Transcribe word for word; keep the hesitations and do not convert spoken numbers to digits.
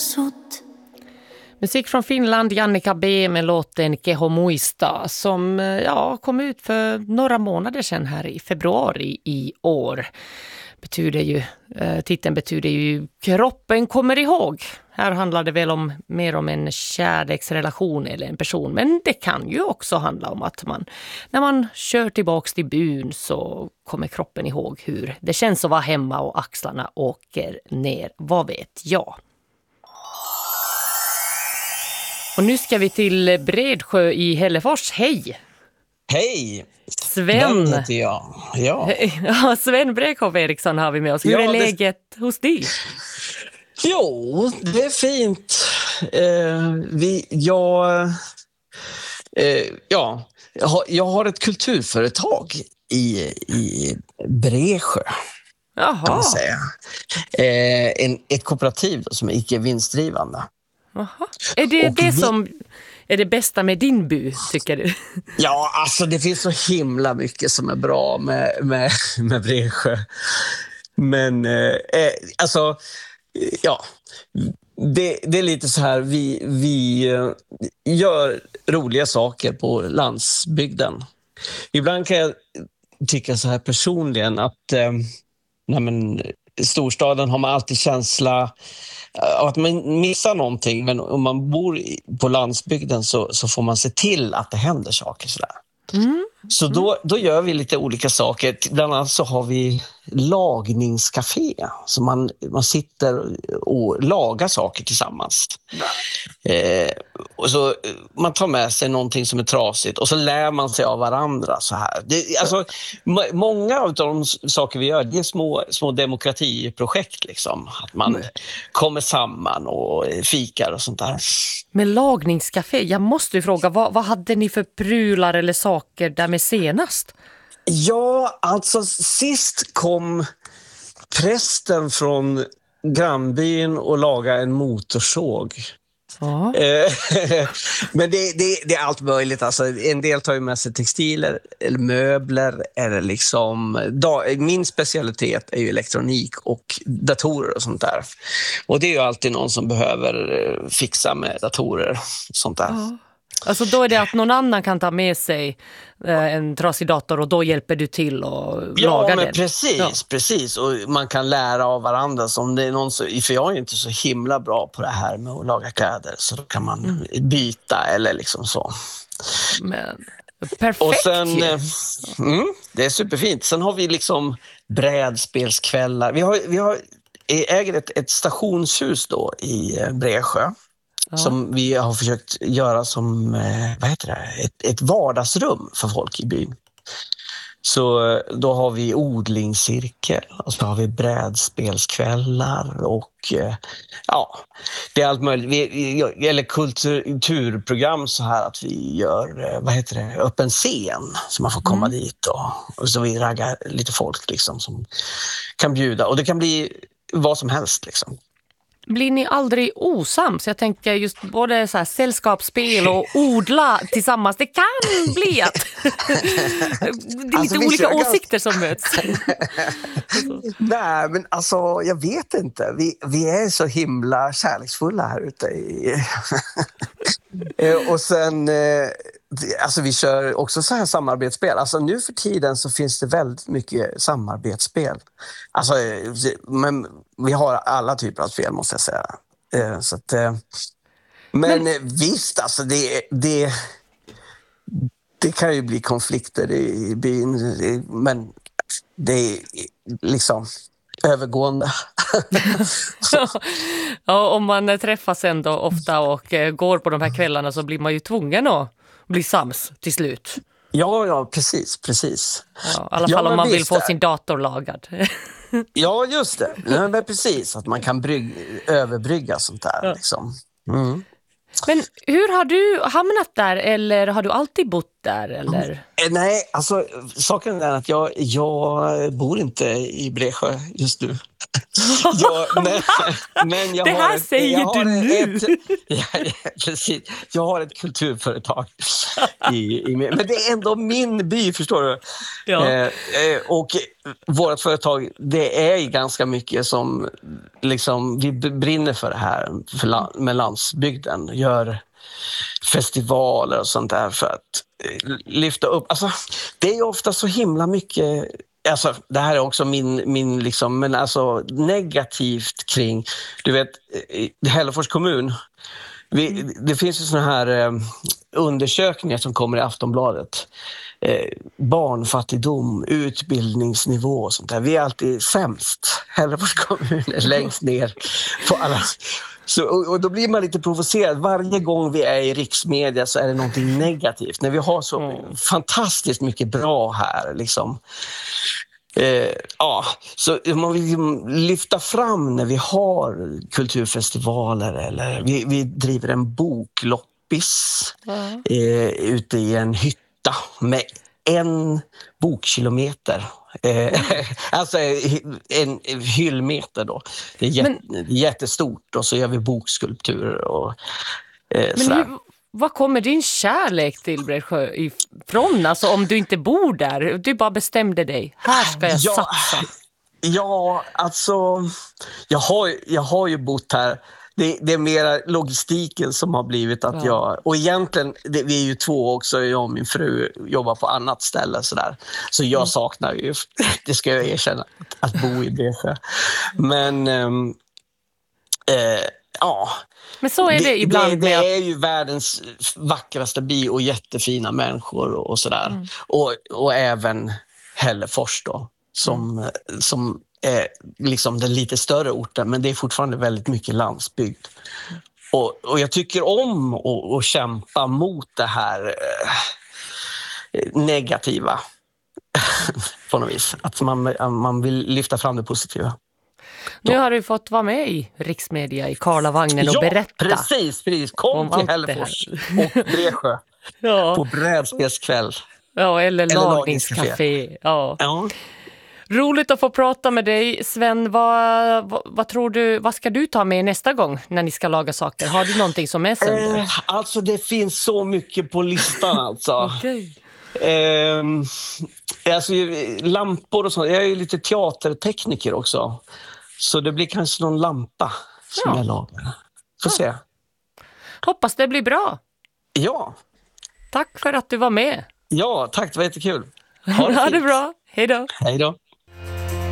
sut. Musik från Finland, Jannika B med låten Keho Muista som ja, kom ut för några månader sedan här i februari i år. Betyder ju, eh, titeln betyder ju kroppen kommer ihåg. Här handlar det väl om mer om en kärleksrelation eller en person. Men det kan ju också handla om att man, när man kör tillbaks till byn så kommer kroppen ihåg hur det känns att vara hemma och axlarna åker ner. Vad vet jag? Och nu ska vi till Bredsjö i Hällefors. Hej! Hej! Sven! Den heter jag. Ja. Ja, Sven Brekhoff Eriksson har vi med oss. Hur Ja, är det- läget hos dig? Jo, det är fint. Eh, vi, jag, eh, ja, jag, har, jag har ett kulturföretag i, i Bredsjö, kan Jaha, man säga. Eh, en, ett kooperativ då, som är icke vinstdrivande. Jaha. Är det Och det vi- som är det bästa med din by, tycker du? Ja, alltså det finns så himla mycket som är bra med, med, med Bredsjö. Men eh, eh, alltså, ja, det, det är lite så här, vi, vi eh, gör roliga saker på landsbygden. Ibland kan jag tycka så här personligen att eh, nej men, i storstaden har man alltid känsla av att man missar någonting, men om man bor i- på landsbygden så, så får man se till att det händer saker sådär. Mm. Så då, då gör vi lite olika saker. Bland annat så har vi lagningscafé. Så man, man sitter och lagar saker tillsammans. Eh, och så, eh, man tar med sig någonting som är trasigt och så lär man sig av varandra. Så här. Det, alltså, må, många av de s- saker vi gör, det är små, små demokratiprojekt. Liksom. Att man kommer samman och fikar och sånt där. Med lagningscafé, jag måste ju fråga, vad, vad hade ni för prylar eller saker där med senast? Ja, alltså sist kom prästen från grannbyn och lagade en motorsåg. Ja. Eh, Men det, det, det är allt möjligt. Alltså, en del tar ju med sig textiler eller möbler. Eller liksom, da, min specialitet är ju elektronik och datorer och sånt där. Och det är ju alltid någon som behöver eh, fixa med datorer och sånt där. Ja. Alltså då är det att någon annan kan ta med sig eh, en trasig dator och då hjälper du till och Ja, laga men den. precis, Ja. precis. Och man kan lära av varandra. Som det är någon så, för jag är ju inte så himla bra på det här med att laga kläder. Så då kan man byta eller liksom så. Men, perfekt Och sen, ju. eh, mm, det är superfint. Sen har vi liksom brädspelskvällar. Vi, har, vi har, äger ett, ett stationshus då i eh, Bredsjö. Ja. Som vi har försökt göra som eh, vad heter det? Ett, ett vardagsrum för folk i byn. Så eh, då har vi odlingscirkel och så har vi brädspelskvällar och eh, ja, det är allt möjligt. Vi, vi, eller kultur, kulturprogram så här att vi gör, eh, vad heter det, öppen scen så man får komma Mm. dit och, och så vi raggar lite folk liksom som kan bjuda. Och det kan bli vad som helst liksom. Blir ni aldrig osams? Jag tänker just både så här sällskapsspel och odla tillsammans. Det kan bli att det är Alltså, lite vi olika kör åsikter som möts. Nej, men alltså jag vet inte. Vi, vi är så himla kärleksfulla här ute. I... Eh, och sen, eh, det- alltså vi kör också så här samarbetsspel. Alltså nu för tiden så finns det väldigt mycket samarbetsspel. Alltså, eh, men vi har alla typer av spel måste jag säga. Eh, så att, eh, men eh, visst, alltså det, det, det kan ju bli konflikter i byn. eh, Men det är liksom övergående. Ja, om man träffas ändå ofta och eh, går på de här kvällarna så blir man ju tvungen att bli sams till slut. Ja, ja, precis, precis. Ja, I alla Ja, fall om men man vill visst få är- sin dator lagad. Ja, just det. Nej, men precis, att man kan brygg, överbrygga sånt där. Ja. Liksom. Mm. Men hur har du hamnat där eller har du alltid bott där eller? Eh, Nej, alltså saken är att jag, jag bor inte i Bresjö just nu. Ja, men, men jag Det har här ett, säger jag har du nu. ett, ja, ja, precis. Jag har ett kulturföretag. I, i, men det är ändå min by, förstår du? Ja. Eh, eh, och vårt företag, det är ganska mycket som liksom, vi brinner för det här för la, med landsbygden. Gör festivaler och sånt där för att eh, lyfta upp. Alltså, det är ju ofta så himla mycket. Alltså, det här är också min, min liksom, men alltså negativt kring, du vet, i Hällefors kommun. Vi, det finns ju såna här eh, undersökningar som kommer i Aftonbladet. Eh, barnfattigdom, utbildningsnivå och sånt där. Vi är alltid sämst. Hällefors kommun är längst ner på alla. Så, och, och då blir man lite provocerad. Varje gång vi är i riksmedia så är det någonting negativt. När vi har så Mm. fantastiskt mycket bra här liksom. Eh, ja, så man vill lyfta fram när vi har kulturfestivaler eller vi, vi driver en bokloppis Ja. eh, ute i en hytta med en bokkilometer. Eh, alltså en, en hyllmeter då. Det är jätt, Men- jättestort och så gör vi bokskulpturer och eh, Men sådär. hur, vad kommer din kärlek till Bresjö ifrån? Alltså om du inte bor där, du bara bestämde dig. Här ska jag Ja. satsa. Ja, alltså jag har, jag har ju bott här. Det, det är mera logistiken som har blivit att Ja. jag... Och egentligen, det, vi är ju två också, jag och min fru jobbar på annat ställe. Sådär. Så jag Mm. saknar ju, det ska jag erkänna, att, att bo i Bresjö. Men ehm, eh, ja... Men så är det, Det, ibland det, med det att... är ju världens vackraste by och jättefina människor och, och sådär. Mm. Och, och även Hällefors då, som, Mm. som är liksom den lite större orten, men det är fortfarande väldigt mycket landsbygd. Mm. Och, och jag tycker om att, att kämpa mot det här eh, negativa på något vis. Att man, man vill lyfta fram det positiva. Nu har du fått vara med i riksmedia i Karlavagnen och Ja, berätta. precis, precis. Kom om till allt det Hällefors här. och Bresjö på Ja, brädspelskväll. ja, eller, Eller lagningscafé. lagningscafé. Ja. Ja. Roligt att få prata med dig. Sven, vad, vad, vad tror du, vad ska du ta med nästa gång när ni ska laga saker? Har du någonting som är sönder? Eh, alltså det finns så mycket på listan alltså. Okej. eh, alltså lampor och sånt. Jag är ju lite teatertekniker också. Så det blir kanske någon lampa som Ja. jag lagar. Får se. Hoppas det blir bra. Ja. Tack för att du var med. Ja, tack. Det var jättekul. Ha det, fint. bra. Hej då. Hej då.